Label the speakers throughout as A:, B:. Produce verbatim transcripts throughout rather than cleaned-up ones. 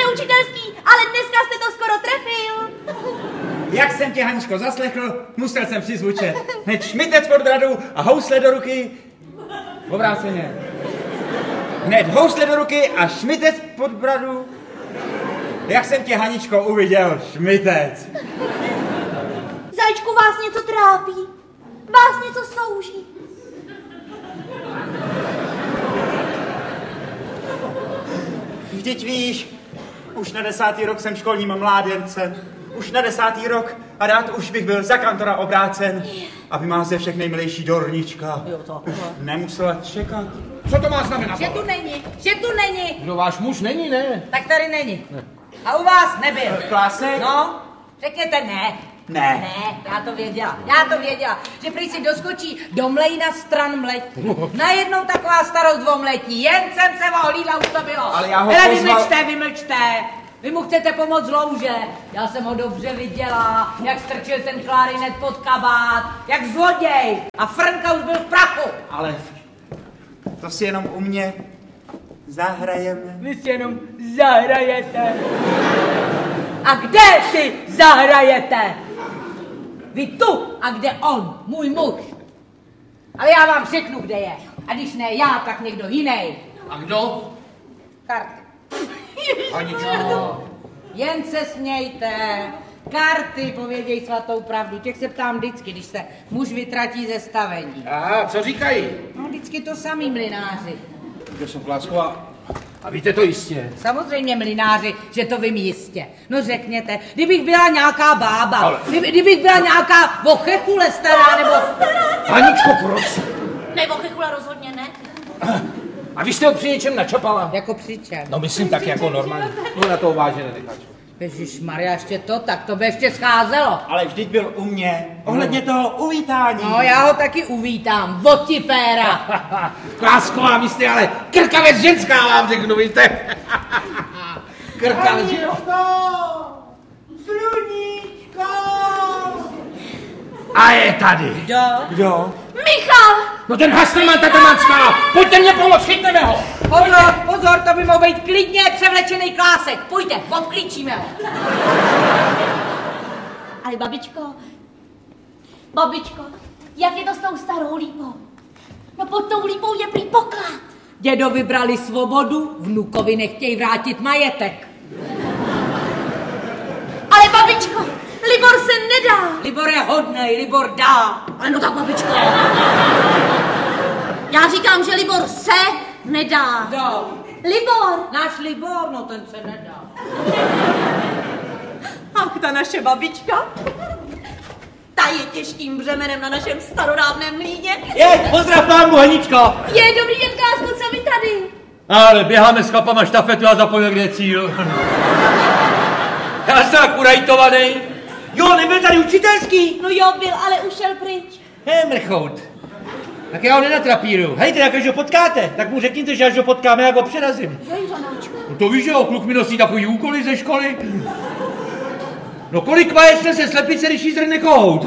A: učitelský, ale dneska jste to skoro trefil.
B: Jak jsem tě, Haničko, zaslechl, musel jsem přizvučet. Hned šmitec pod bradu a housle do ruky. Obráceně. Hned housle do ruky a šmitec pod bradu. Jak jsem tě, Haničko, uviděl, šmitec.
A: Zajíčku, vás něco trápí? Vás něco souží?
B: Vždyť víš, už na desátý rok jsem školním mládencem. Už na desátý rok a rád už bych byl za kantora obrácen, aby má ze všech nejmilejší Dornička.
A: Jo, to.
B: Už nemusela čekat.
C: Co to má znamenat?
D: Že tu není, že tu není.
C: No váš muž není, ne?
D: Tak tady není. Ne. A u vás nebyl.
B: Klásek?
D: No, řekněte ne.
B: Ne.
D: Ne, já to věděla, já to věděla, že prý si doskočí do mlejna stran mletí. Najednou taková starost dvomletí, jen jsem se ohlídla, už to bylo.
B: Ale já ho
D: Hele,
B: pozval...
D: vymlčte, vymlčte. Vy mu chcete pomoct louže. Já jsem ho dobře viděla, jak strčil ten klarinet pod kabát, jak zloděj. A Frnka už byl v prachu.
B: Ale to si jenom u mě zahrajeme.
D: Vy si jenom zahrajete. A kde si zahrajete? Vy tu a kde on, můj muž. Ale já vám řeknu, kde je. A když ne já, tak někdo jiný.
C: A kdo?
D: Karty.
C: Haničko.
D: Jen se smějte. Karty pověděj svatou pravdu. Těch se ptám vždycky, když se muž vytratí ze stavení.
C: A co říkají?
D: No vždycky to samý mlynáři.
C: Kde jsou Klásková? A víte to jistě?
D: Samozřejmě mlynáři, že to vím jistě. No řekněte, kdybych byla nějaká bába,
C: Ale...
D: kdyby, kdybych byla nějaká vochechule stará, nebo...
C: Haničko, prosím.
A: Ne, vochechula rozhodně ne.
C: A vy jste ho při něčem načapala?
D: Jako při čem?
C: No myslím tak jako normálně. No na to vážně nenecháš.
D: Ježišmarja, ještě to, tak to by ještě scházelo.
B: Ale vždyť byl u mě, ohledně toho uvítání.
D: No, já ho taky uvítám, votipéra.
C: Klásková, vy jste ale krkavec ženská, vám řeknu, víte. Krkavec ženská.
B: Sluníčko!
C: A je tady.
D: Kdo?
B: Kdo?
A: Michal!
C: No ten Hastrman Tatamanská, pojďte mě pomoct, chytneme ho.
D: Pozor, pozor, to by mohl být klidně převlečený Klásek. Pojďte, obklíčíme ho.
A: Ale babičko, babičko, jak je to s tou starou lípou? No pod tou lípou je prý poklad.
D: Dědo vybrali svobodu, vnukovi nechtějí vrátit majetek.
A: Ale babičko, Libor se nedá.
D: Libor je hodnej, Libor dá.
A: Ale no tak babičko. Já říkám, že Libor se nedá.
D: Kdo?
A: Libor.
D: Náš Libor, no ten se nedá.
A: Ach, ta naše babička. Ta je těžkým břemenem na našem starodávném mlýně.
E: Je, pozdrav pánu, Haničko.
A: Je, dobrý den, Klásku, co vy tady?
E: Ale běháme s chlapama štafetu a zapojíme, kde je cíl. Já jsem tak urajtovaný. Jo, nebyl tady učitelský.
A: No jo, byl, ale ušel pryč.
E: He, mrchout. Tak já ho nenatrapíru. Hej, teda, když ho potkáte, tak mu řekněte, že až ho potkáme, jak ho přerazím.
A: Jej, Žanáčku.
E: No to víš, že jo, kluk mi nosí takový úkoly ze školy. No kolik vaječne se slepice, když jí zrne kohout.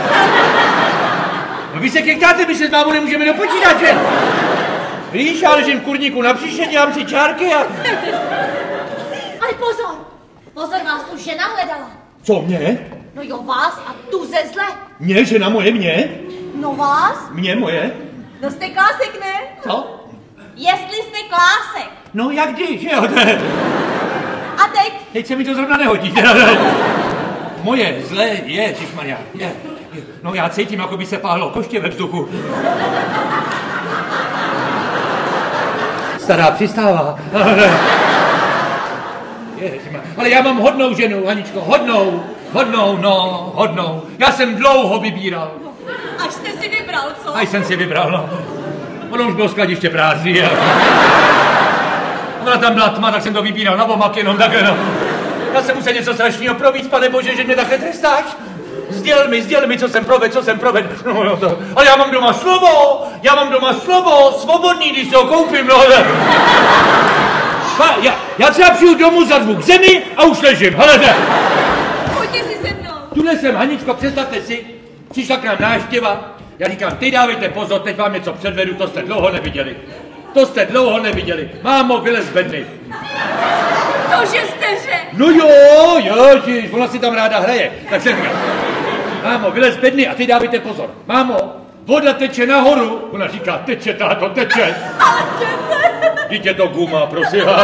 E: No vy se kektáte, my se s mámou nemůžeme dopočítat, že? Víš, já ležím v kurníku na příště, dělám si čárky a...
A: Ale pozor, pozor, vás tu žena hledala.
E: Co, mě?
A: No jo, vás a tu ze zle.
E: Mě, žena moje, mě?
A: No vás?
E: Mě, moje?
A: No jste Klásek, ne?
E: Co?
A: Jestli jste Klásek.
E: No jak kdy, že jo? To je...
A: A teď?
E: Teď se mi to zrovna nehodí. Moje zlé je, ježišmarja, je, je. No já cítím, jako by se páhlo koště ve vzduchu. Stará přistává. Ježišmarja. Ale já mám hodnou ženu, Haničko, hodnou, hodnou, no, hodnou. Já jsem dlouho vybíral.
A: Až jste si vybral, co?
E: Až jsem si vybral, no. Ono už bylo skladiště prázdný. Ona tam byla tma, tak jsem to vybíral na omak jenom takhle, no. Já jsem musel něco strašného províc, pane bože, že mě takhle trestáš. Sděl mi, sděl mi, co jsem provedl, co jsem provedl. No, no, to. Ale já mám doma slovo, já mám doma slovo, svobodný, když se ho koupím, no. Ha, já, já třeba přijdu domů za zvuk zemi a už ležím, hele.
A: Pojďte si se mnou.
E: Tuhle jsem, Haničko, představte si, přišla k nám návštěva. Já říkám, teď dávejte pozor, teď vám něco předvedu, to jste dlouho neviděli. To jste dlouho neviděli. Mámo, vylez z bedny.
A: To, že jste
E: No jo, ježiš, ona si tam ráda hraje. Tak jsem říkal, mámo, vylez z bedny a ty dávajte pozor. Mámo, voda teče nahoru. Ona říká, teče, táto, teče. Dítě to guma, prosím vás.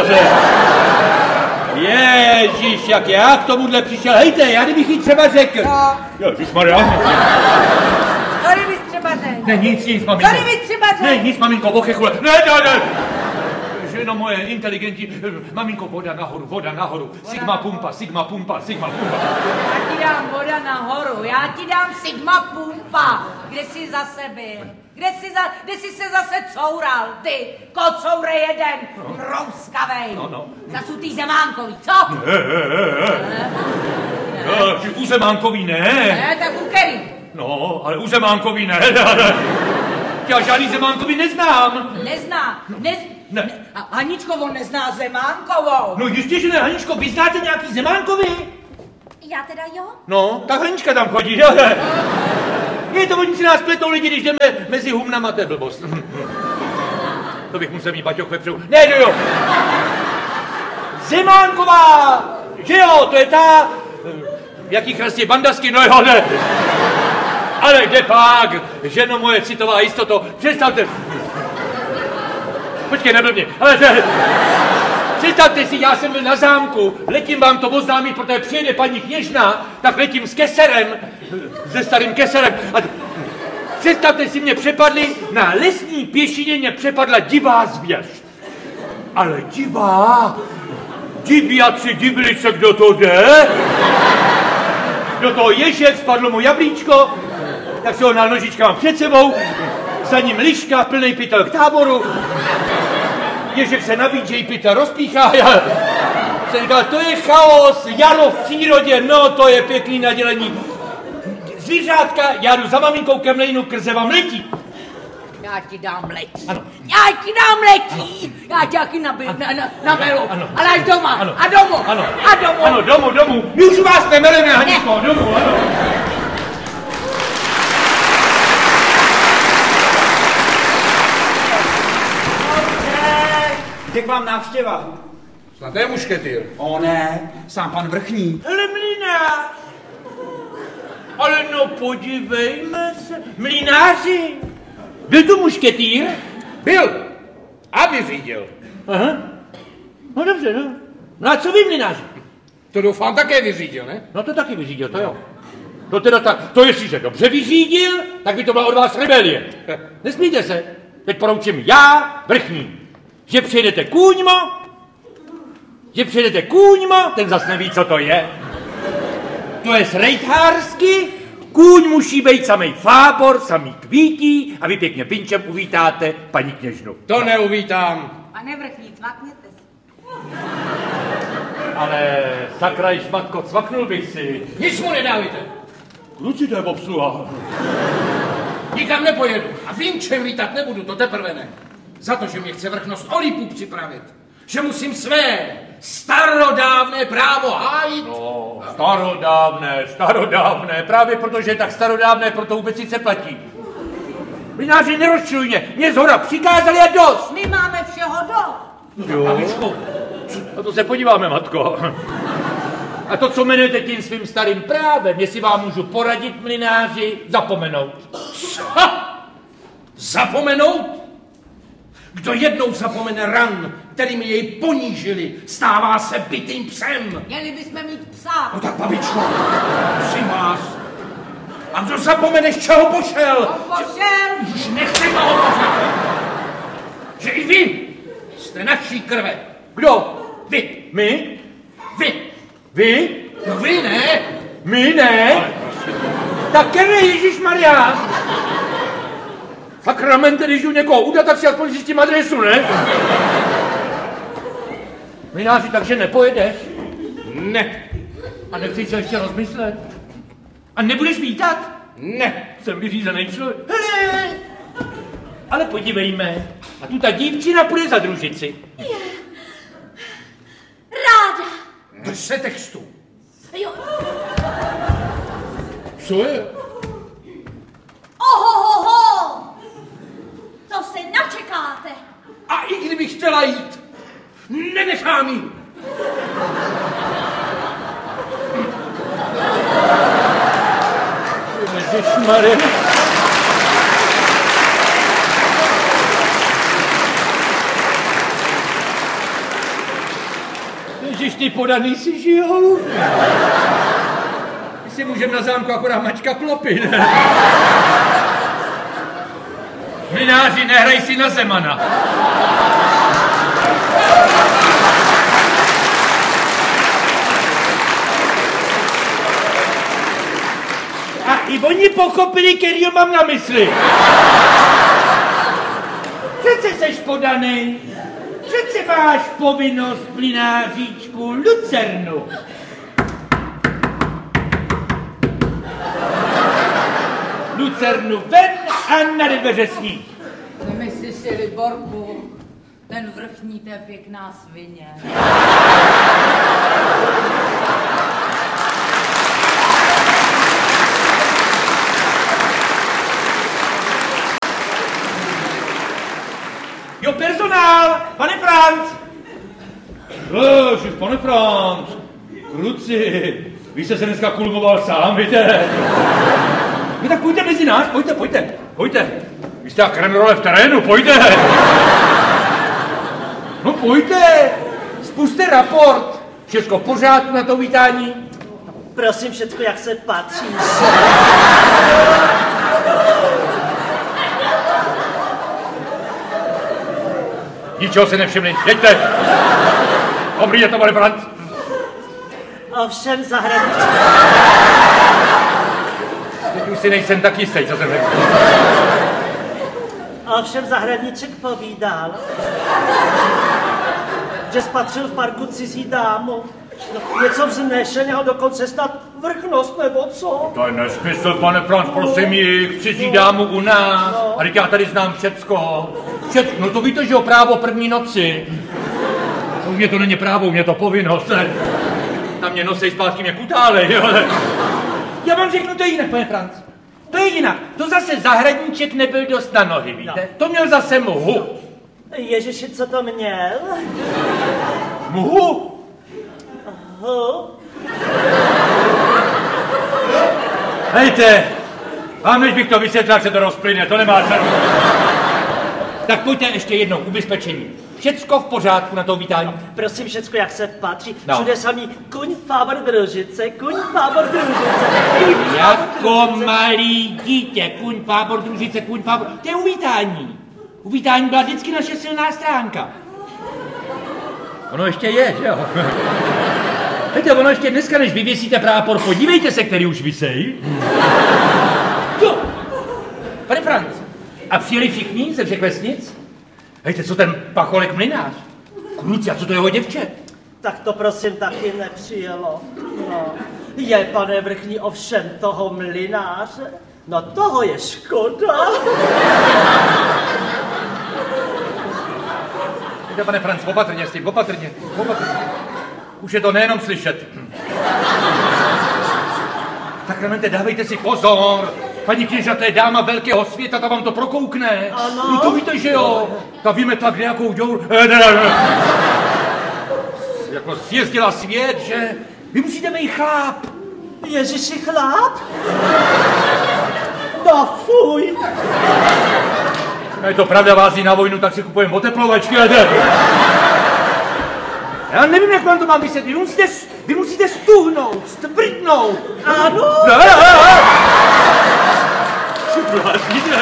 E: Ježíš, jak já k tomuhle přišel. Hejte, já kdybych jí třeba řekl.
D: No.
E: Ježišmarja.
D: Co kdybys třeba řekl?
E: Ne, nic, nic, maminko.
D: Co kdybys třeba řekl?
E: Ne, nic, maminko, ochechule. Ne, ne, ne. Ženo moje, inteligentní. Maminko, voda nahoru, voda nahoru. Sigma pumpa, sigma pumpa, sigma pumpa.
D: Já ti dám voda nahoru, já ti dám sigma pumpa. Kde jsi zase byl? Kde jsi, za, kde jsi se zase coural, ty, kocoure jeden, rouskavej.
E: No, no.
D: Zasutý Zemánkový, co?
E: Ne, ne, ne. U Zemánkový ne.
D: Ne, tak u který?
E: No, ale u Zemánkový ne. Já žádný Zemánkový neznám.
D: Nezná, nez...
E: Ne.
D: ne. A Haničko, on nezná Zemánkovou.
E: No jistě, že ne, Haničko, vy znáte nějaký Zemánkový?
A: Já teda jo?
E: No, tak Hanička tam chodí, jo? Je to, oni si nás pletou lidi, když jdeme mezi humnama, to je blbost. To bych musel mít baťoch vepředu. Ne, no jo. Zemánková, že jo, to je ta... Jaký krásně bandasky, no jo, ne. Ale kde pak, ženo moje citová jistoto, představte... Počkej, neblbně, ale... Představte si, já jsem byl na zámku, letím vám to oznámit, protože přijede paní kněžna, tak letím s keserem, se starým keserem. A představte si, mě přepadli, na lesní pěšině mě přepadla divá zvěř. Ale divá, diviaci divili se, kdo to jde. Do toho ježek, spadlo mu jablíčko, tak se ho na nožička mám před sebou, za ním liška, plný pytel k táboru. Ježek se nabídžej, pytel rozpíchá. Já jsem říkal, to je chaos, jaro v přírodě, no to je pěkný nadělení. Zvířátka, já jdu za maminkou ke mlejnu, krze vám letí.
D: Já ti dám letí.
E: Ano.
D: Já ti dám letí. Já ti taky nabi, na, na, nabelu.
E: Ano.
D: Ale až doma.
E: Ano.
D: A domů.
E: Ano.
D: A domů.
E: Ano, domů, domů. My už vás nemeleme, Haničko, domů, ano.
B: Kde k vám návštěva?
C: Snad to je mušketýr.
B: O ne, sám pan vrchní.
E: Ale mlynář. Ale no podívejme se. Mlynáři. Byl tu mušketýr?
C: Byl a vyřídil.
E: Aha. No dobře, no. No a co vy, mlynáři?
C: To doufám také vyřídil, ne?
E: No to taky vyřídil, to jo. To teda tak, to jestliže dobře vyřídil, tak by to byla od vás rebelie. Nesmíte se. Teď poroučím já, vrchní, že přijedete kůňmo, že přijedete kůňmo, ten zas neví, co to je. To je rejthársky, kůň musí být samej fábor, samý kvítí a vy pěkně pinčem uvítáte paní kněžnu.
C: To neuvítám.
D: Pane vrchní, cvakněte se.
E: Ale sakraj šmatko, cvaknul bych si.
C: Nic mu nedávajte.
E: Kluci, to je obsluha.
C: Nikam nepojedu a vinčem lítat nebudu, to teprve ne. Za to, že mě chce vrchnost Olipu připravit. Že musím své starodávné právo hájit.
E: No, starodávné, starodávné, právě protože je tak starodávné, proto vůbec sice platí. Mlynáři, nerozčiluj mě, mě zhora přikázali a dost.
D: My máme všeho dost.
E: Jo. Babičko, a to se podíváme, matko. A to, co jmenujete tím svým starým právem, jestli vám můžu poradit, mlynáři, zapomenout.
C: Ha! Zapomenout? Kdo jednou zapomene ran, kterými jej ponížili, stává se bitým psem.
D: Měli bychom mít psa.
C: No tak, babičko, prosím vás. A kdo zapomene, z čeho pošel?
D: On pošel.
C: Už nechci toho pořád. Že i vy jste naší krve.
E: Kdo?
C: Vy.
E: My?
C: Vy.
E: Vy?
C: No vy ne.
E: My ne? Tak ne, Ježišmarja. Sakramente, když jdu někoho udat, tak si aspoň zjistím adresu, ne? Mlynáři, takže nepojedeš?
C: Ne.
E: A nechceš se ještě rozmyslet? A nebudeš vítat?
C: Ne.
E: Jsem vyřízený člověk. Hele! Ale podívejme. A tu ta dívčina půjde za družici.
A: Ráda.
C: Drž se textu.
A: Jo.
C: Co je?
A: Ohohoho. To se načekáte.
C: A i kdybych chtěla jít, nenechám jí.
E: Ježišmarja. Ježiš, ty podaný si žijou. My si můžeme na zámku akorát mačka klopy, ne? Mlynáři, nehraj si na Zemana. A i oni pochopili, kterýho mám na mysli. Přece seš podanej. Přece máš povinnost, mlynáříčku, lucernu. Lucernu ven a na dveře svít.
D: Nemyslí si, Liborku, ten vrchní, to je pěkná svině.
E: Jo, personál, pane Franc! Ježiš, pane Franc, kruci, vy jste se dneska kulmoval sám, víte? No tak pojďte mezi nás, pojďte, pojďte, pojďte. Vy jste jak Kremrole v terénu, pojďte. No pojďte, spuste raport. Všecko v pořádku na to vítání?
F: Prosím, všecko, jak se patří.
E: Ničeho se nevšimli, jeďte. Dobrý je to, pane Franc.
F: Ovšem zahraničí.
E: Teď už si nejsem tak jistý, co jsem řekl.
F: Ovšem zahradníček povídal, že spatřil v parku cizí dámu. No, něco vznešeného, dokonce snad vrchnost, nebo co?
E: To je nesmysl, pane Franc, prosím jich, cizí dámu u nás. A teď já tady znám všecko. Všecko, no to víte, že o právo první noci. U mě to není právo, u mě to povinnost. Ne? Tam mě nosej zpátky, mě kutálej, jo. Já vám řeknu, to je jinak, pane Franc. To je jinak. To zase zahradníček nebyl dost na nohy, víte? To měl zase muhu.
F: Ježiši, co to měl?
E: Muhu?
F: Hu?
E: Hejte, vám než bych to vysvětlil, se to rozplyne, to nemá cenu. Tak pojďte ještě jednou, ubezpečení. Všecko v pořádku na to vítání.
F: Prosím, všecko, jak se patří.
E: No.
F: Všude samý kuň, fábor, družice, kuň, fábor, družice, kuň, fábor,
E: Jako
F: družice.
E: malý dítě, kuň, fábor, družice, kuň, fábor. To je uvítání. Uvítání byla vždycky naše silná stránka. Ono ještě je, že jo? Víte, ono ještě dneska, než vyvěsíte prápor, podívejte se, který už visej. Jo. Pane Franc, a přijeli všichni ze všech vesnic? Hejte, co ten pacholek mlynář? Kluci, a co to jeho děvče?
F: Tak to prosím taky nepřijelo. No. Je, pane vrchní, ovšem toho mlynáře? No toho je škoda.
E: Víte, pane Franc, opatrně s tím, opatrně, opatrně. Už je to nejenom slyšet. Sakramente, dávejte si pozor. Paní kněža, to je dáma velkého světa, ta vám to prokoukne.
F: Ano.
E: No to víte, že jo. Ta vymetla kdejakou děur... Eh, ne, ne, ne. Jako zjezdila svět, že... Vy musíte mít chláp.
F: Ježiši, chláp? No fuj.
E: Je to pravda, vází na vojnu, tak si kupujeme oteplovačky, ale jde. Já nevím, jak vám to mám vysvětlit. Vy musíte, vy musíte stuhnout, stvrdnout.
F: Ano.
E: Ne, ne, ne. Blázníte.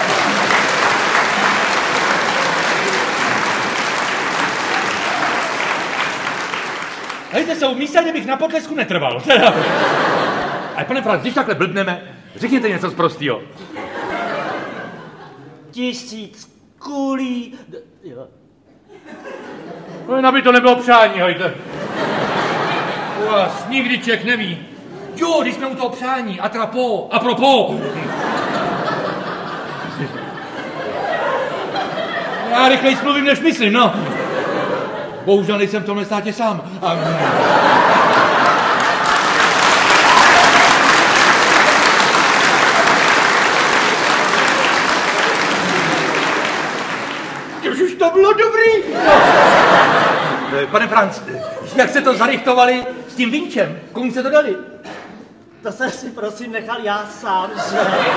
E: Hejte, jsou místa, kde bych na potlesku netrval. Ale pane Franc, když takhle blbneme, řekněte něco z prostýho.
F: Tisíc kulí. D- jo.
E: No jen aby to nebylo přání, hejte. U vás nikdy člověk neví. Jo, když jsme u toho přání, atrapo, apropo. Já rychleji mluvím, než myslím, no. Bohužel nejsem v tomhle státě sám. A... Už to bylo dobrý. No. Pane Franc, jak se to zarychtovali s tím vinčem? Komu se to dali?
F: To jsem si prosím nechal já sám, že?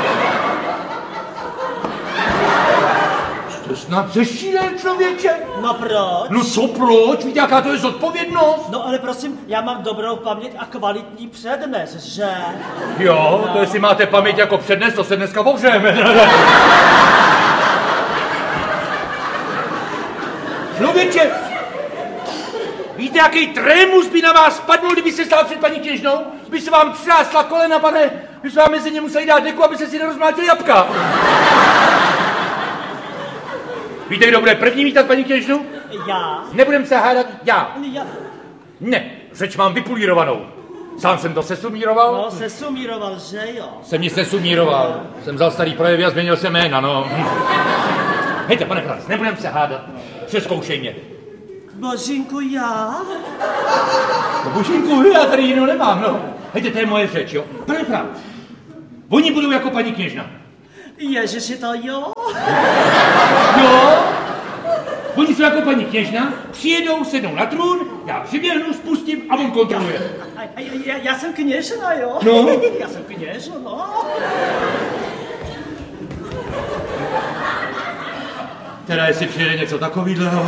E: To snad zešílel, člověče?
F: No proč?
E: No co proč? Víte, jaká to je zodpovědnost?
F: No ale prosím, já mám dobrou paměť a kvalitní přednes, že?
E: Jo, to jestli máte paměť jako přednes, to se dneska pohřejeme. Člověče, víte, jaký trémus by na vás spadnul, kdyby se stál před paní kněžnou? By se vám třásla kolena, pane, by se vám mezi ně museli dát deku, aby se si nerozmlátili jabka. Víte, kdo bude první vítat paní kněžnu?
F: Já?
E: Nebudem se hádat, já.
F: Já?
E: Ne, řeč mám vypulírovanou. Sám jsem to sesumíroval.
F: No, sesumíroval, že jo?
E: Jsem ji sesumíroval. Jsem vzal starý projevy a změnil jsem jména, no. Hejte, pane Franc, nebudem se hádat. Přeskoušej mě.
F: Božínku, já?
E: No, Božínku, já tady jinou nemám, no. Hejte, to je moje řeč, jo. Pane Franc, oni budou jako paní kněžna.
F: Ježiši, to jo?
E: Jo? Oni jsou jako paní kněžna, přijedou, sednou na trůn, já přiběhnu, spustím a on kontroluje.
F: A, a, já, já jsem kněžna, jo?
E: No.
F: Já jsem kněžna, no.
E: Teda jestli přijede něco takovýhleho.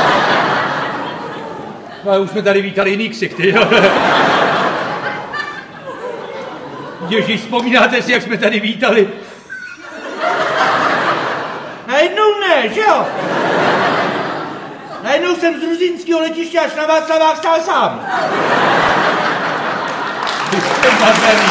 E: No a už jsme tady vítali jiný ksichty, jo. Ježíš, vzpomínáte si, jak jsme tady vítali? Najednou ne, že jo? Najednou jsem z Ruzínského letiště až na Václavák stál sám. Vy jste mazlený.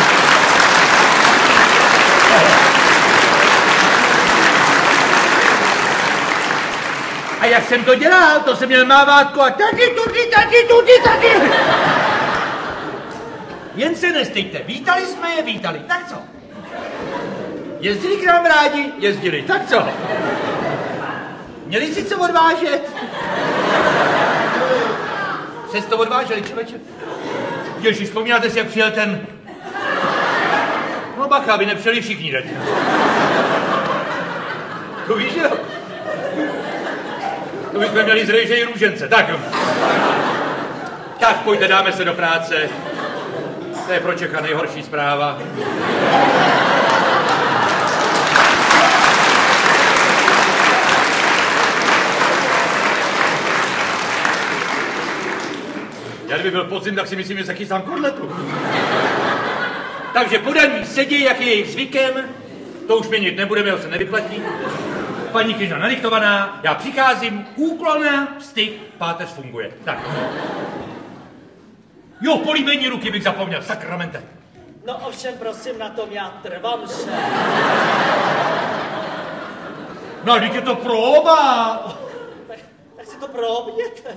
E: A jak jsem to dělal, to jsem měl mávátko a taky, tudy, taky, tudy, taky. Jen se nestejte, vítali jsme je, vítali, tak co? Jezdili k nám rádi, jezdili, tak co? Měli si co odvážet? Přesto odváželi, člověče. Ježiš, vzpomínáte si, jak přijel ten... No bacha, aby nepřijeli všichni teď. To víš, jo? To bychom měli z rejže i růžence, tak jo. Tak pojďte, dáme se do práce. To je pro Čecha nejhorší zpráva. Já kdyby byl podzim, tak si myslím, že se chystám kotletu. Takže podaní sedí, jak je jejich zvykem. To už měnit nebudeme, ho se nevyplatí. Paní kněžna nadiktovaná, já přicházím, úklona, styk, páteř funguje. Tak. Jo, políbení ruky bych zapomněl, sakramente.
F: No ovšem, prosím, na tom já trvám, že?
E: No, teď je to próba.
F: Tak, tak si to proběte.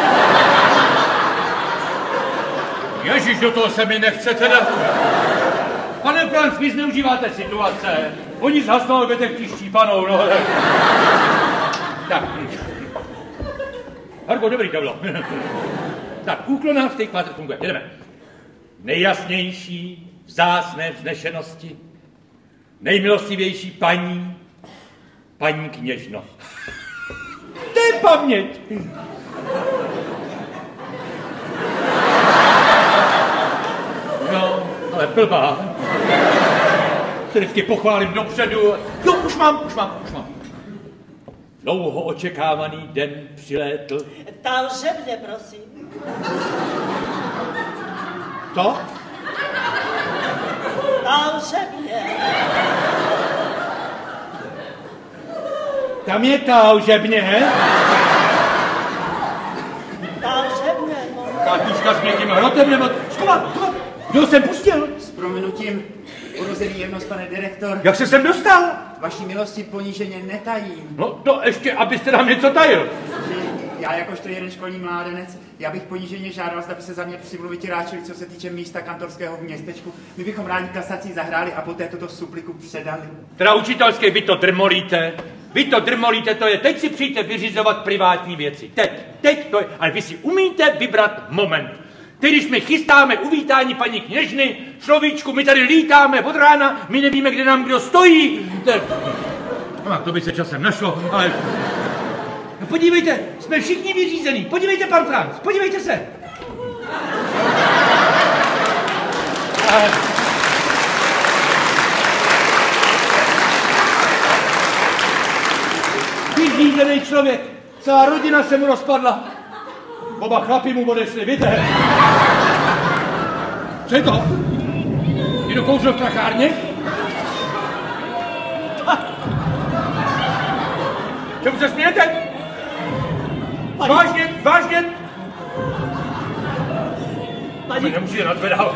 E: Ježíš, do toho se mi nechce teda. Pane Franc, vy zneužíváte situace. Oni zhasnou, ale budete chtít štípanou, no. Tak. Harko, dobrý to bylo. Tak, úklona, styk, páteř funguje. Jedeme. Nejjasnější, vzácné vznešenosti, nejmilostivější paní, paní kněžno. To je paměť. No, ale blbá. Se vždycky pochválím dopředu. Jo, už mám, už mám, už mám. Dlouho očekávaný den přilétl.
F: Takže mě, prosím.
E: Co?
F: Takže mě.
E: Tam je ta alžebně.
F: Takže mě, no.
E: Kátička s měkkým hrotem nebo... Skovat, skovat. Kdo jsem pustil?
B: S prominutím, urozený jemnost, pane direktor.
E: Jak se sem dostal?
B: Vaší milosti poníženě netajím.
E: No to ještě, abyste nám něco tajil.
B: Já jakožto jeden školní mládenec, já bych poníženě žádal, zda by se za mě přimluvit ráčili, co se týče místa kantorského v městečku. My bychom rádi kasací zahráli a poté tuto supliku předali.
E: Teda učitelské, vy to drmolíte. Vy to drmolíte, to je, teď si přijďte vyřizovat privátní věci. Teď, teď to je, ale vy si umíte vybrat moment. Teď, když my chystáme uvítání paní kněžny, človíčku, my tady lítáme od rána, my nevíme, kde nám kdo stojí. No, to by se časem našlo, ale... No podívejte, jsme všichni vyřízení. Podívejte, pan Franc, podívejte se. A... rozvedený člověk. Celá rodina se mu rozpadla. Oba chlapi mu odešli, víte? Co je to? Jdu kouřil v prachárně? Čemu se smějete? Vážně, vážně?
F: Paní,
E: Nemůžu nadvedat.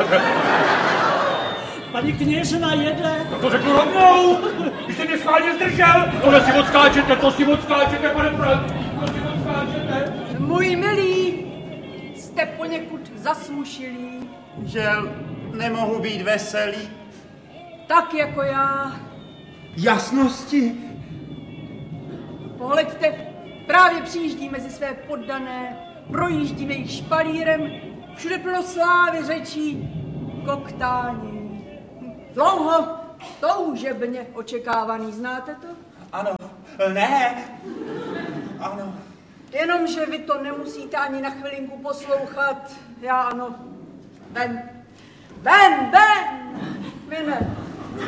F: paní kněžna jede.
E: No to řeknu rovnou! Vy jste mě schválně zdržel! Tohle si odskáčete, to si odskáčete, pane Frank! To si odskáčete!
D: Můj milý, jste poněkud zasmušilý,
B: Žel, nemohu být veselý.
D: tak jako já.
B: Jasnosti.
D: Pohleďte, právě přijíždí mezi své poddané, projíždíme jich špalírem, všude plno slávy, řečí, koktání. Dlouho, toužebně očekávaný, znáte to?
B: Ano, ne. Ano.
D: Jenomže vy to nemusíte ani na chvilinku poslouchat, já ano. Ven, ven, ven, vy ne.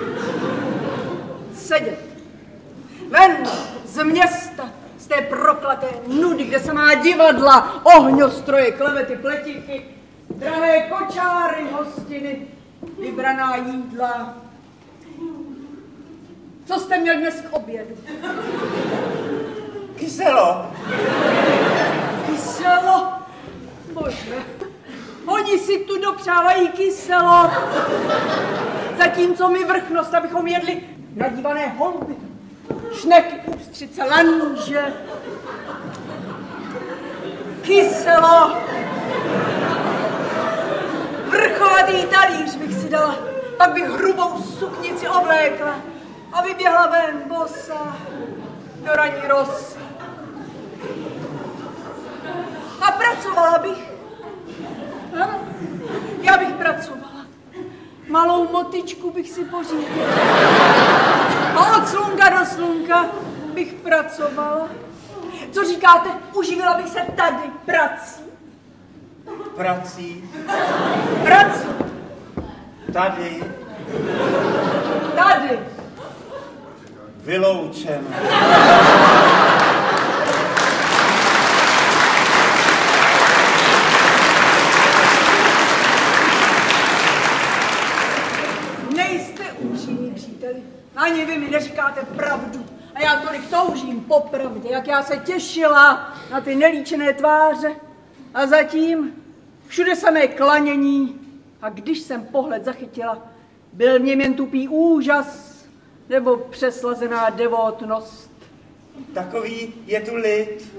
D: Sedět. Ven z města, z té proklaté nudy, kde se má divadla, ohňostroje, klevety, pletíky, drahé kočáry, hostiny, vybraná jídla. Co jste měl dnes k obědu?
B: Kyselo.
D: Kyselo? Bože, oni si tu dopřávají kyselo, zatímco my vrchnost, abychom jedli nadívané holuby, šneky, ústřice, lanže, kyselo, vrchovatý talíř bych si dala, pak bych hrubou suknici oblékla a vyběhla ven bosa do ranní rosy. A pracovala bych. Ano, já bych pracovala. Malou motičku bych si pořídila. A od slunka do slunka bych pracovala. Co říkáte, uživila bych se tady prací?
B: Prací.
D: Prací.
B: Tady.
D: Tady.
B: Vyloučeno.
D: Nejste upřímní příteli. Ani vy mi neříkáte pravdu. A já tolik toužím po pravdě, jak já se těšila na ty nelíčené tváře. A zatím všude samé klanění. A když jsem pohled zachytila, byl v něm jen tupý úžas nebo přeslazená devotnost.
B: Takový je tu lid.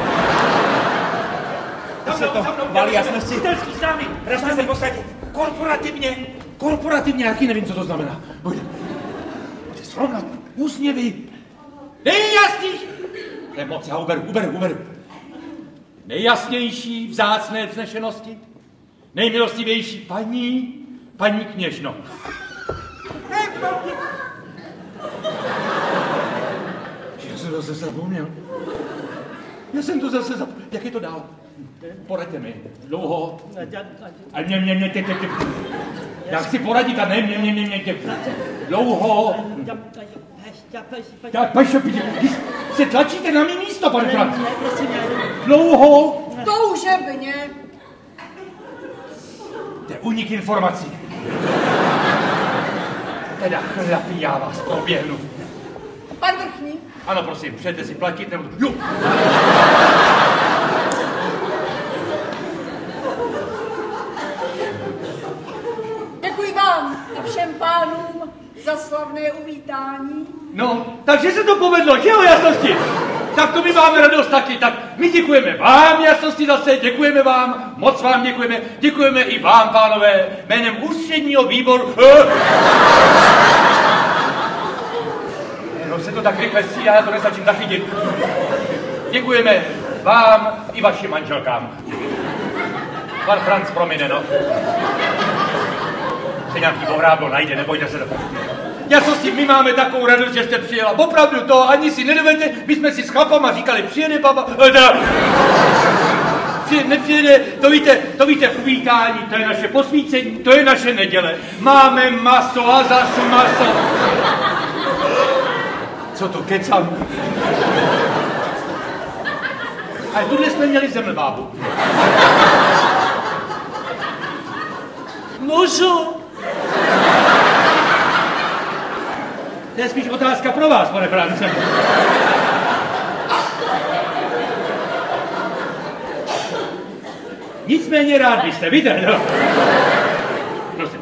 B: Se to valí jasnosti.
E: Telský sámy!
B: Ražte se posadit.
E: Korporativně! Korporativně, jaký nevím, co to znamená. Pojď. Pojď srovnat úsměvy. Nejjasnější! Ne, moc, já uberu, uberu, uberu. Nejjasnější, vzácné vznešenosti. Nejmilostivější paní, paní kněžno. Já jsem to zase zapomněl. Já jsem to zase zapomněl. Jak je to dál? Poraďte mi. Dlouho. A mě, mě, mě, tě, tě, tě. Já chci poradit a ne, mě, mě, mě, mě, tě. Dlouho. Tak, pašo, když se tlačíte na mý místo, pane Franc. Dlouho.
D: Toužebně.
E: To je únik informací. Teda chlapi, já vás proběhnu.
D: Pan vrchní.
E: Ano, prosím, přejete si platit nebo... Jo!
D: Děkuji vám a všem pánům za slavné uvítání.
E: No, takže se to povedlo, že jo, jasnosti? Tak to my máme radost taky, tak my děkujeme vám, jasnosti zase, děkujeme vám, moc vám děkujeme, děkujeme i vám, pánové, jménem ústředního výboru... No se to tak rychle střídá, já to nestačím zachytit. Děkujeme vám i vašim manželkám. Pan Franc promine, no. Se nějaký pohráblo najde, nebojte se to. Jasnosti, my máme takovou radost, že jste přijela. Opravdu to ani si nedovedete, my jsme si s chlapama říkali, přijede baba, da. Přijede, nepřijede, to víte, to víte, uvítání, to je naše posvícení, to je naše neděle. Máme maso a zas maso. Co to kecám? Ale tuhle jsme měli zemlbábu.
F: Můžu?
E: To je spíš otázka pro vás, pane France. Nicméně rád byste, víte, no. Prosím.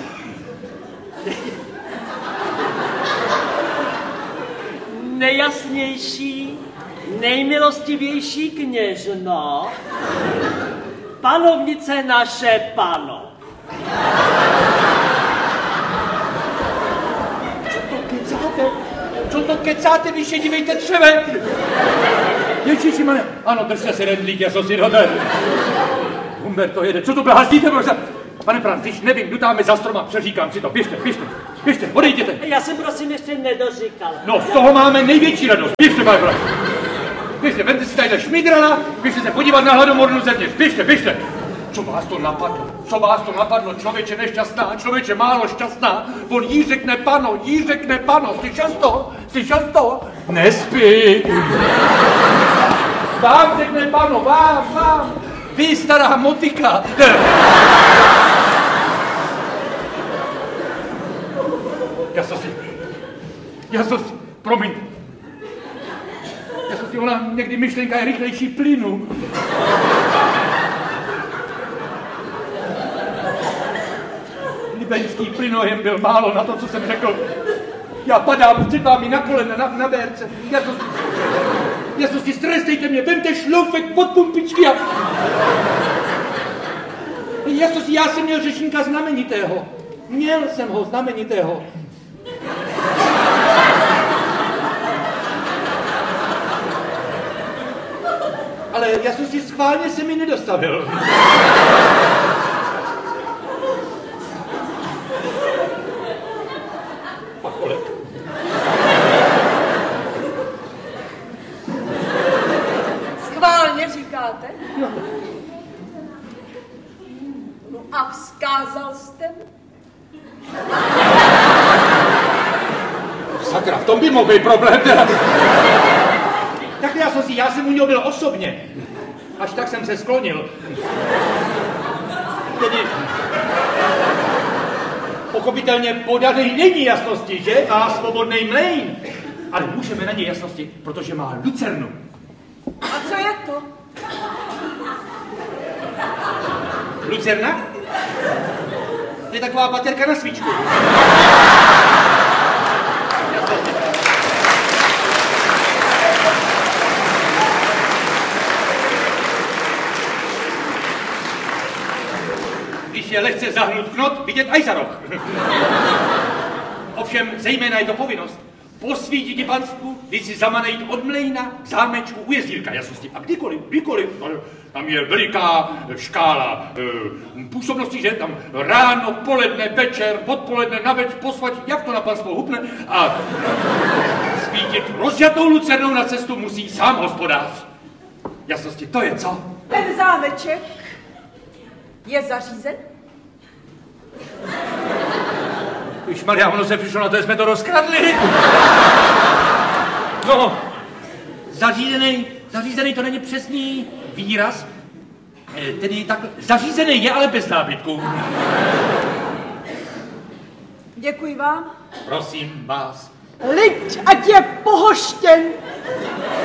F: Nejjasnější, nejmilostivější kněžno, panovnice naše pano.
E: Co to kecáte? Co to kecáte, vy še dívejte třeve? Ježišimane, ano, držte se rendlík, já jsem si dotel. Humberto jede, co to blázdíte, možná? Pane Franc, když nevím, dutáme za stroma, přeříkám si to, běžte, běžte, běžte, odejděte.
F: Já jsem prosím ještě nedoříkal.
E: No, z toho máme největší radost, běžte, pane Franc. Běžte, vemte si tadyhle šmidrala, běžte se podívat na hladomornu zevnitř, běžte, běžte. Co vás to napadlo? Co vás to napadlo? Člověče nešťastná, člověče málo šťastná. On jí řekne pano, jí řekne pano. Slyšel jsi to? Slyšel jsi to? Nespí. Vám řekne pano, vám, vám. Vy stará motika. Já jsem si... Já jsem si... Promiň. Já jsem si... Ona někdy myšlenka je rychlejší plynu. Libeňský plynojem byl málo na to, co jsem řekl. Já padám před vámi na kolena, na, na bérce. Já jsem si... Já jsem si... Strestejte mě, vemte šloufek od pumpičky a... Já jsem si... Já jsem měl řečníka znamenitého. Měl jsem ho znamenitého. Ale já jsem si schválně se mi nedostavil. Pakolek.
D: Schválně říkáte? No a vzkázal jste mu?
E: Sakra, v tom by mohl být problém. Tak já jsem si, já jsem u něho byl osobně. Až tak jsem se sklonil. Tedy... Pochopitelně podanej není jasnosti, že? Má svobodný mlejn. Ale můžeme na něj jasnosti, protože má lucernu.
D: A co je to?
E: Lucerna? To je taková baterka na svíčku. Když je lehce zahnut knot, vidět aj za roh. Ovšem, zejména je to povinnost. Posvítit panstvu, když si zamanejít od mlejna k zámečku u jezdírka jasnosti. A kdykoliv, kdykoliv, tam je veliká škála e, působností, že tam ráno, poledne, večer, odpoledne, na več, posvať, jak to na panstvo hupne. A svítit rozjatou lucernou na cestu musí sám hospodář. Jasnosti, to je co?
D: Ten zámeček je zařízen?
E: Ježmarja, ono se přišlo na to, že jsme to rozkradli. No, zařízený, zařízený to není přesný výraz. E, tedy tak, zařízený je, ale bez nábytku.
D: Děkuji vám.
E: Prosím vás.
D: Lid, ať je pohoštěn.